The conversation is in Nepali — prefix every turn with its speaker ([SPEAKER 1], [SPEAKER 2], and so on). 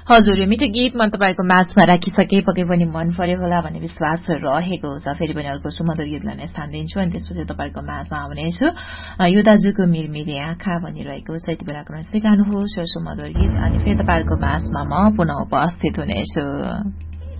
[SPEAKER 1] हजुर, यो मिठो गीत मन तपाईँको माझमा राखिसके पक्कै पनि मन पर्यो होला भन्ने विश्वास रहेको छ। फेरि पनि अर्को सुमधुर गीतलाई नै स्थान दिन्छु अनि त्यसपछि तपाईँको माझमा आउनेछु। यो दाजुको मिरमिरे आँखा भनिरहेको छ, यति बेलाको सिकाउनुहोस् यो सुमधुर गीत अनि फेरि तपाईँको माझमा म पुनः उपस्थित हुनेछु।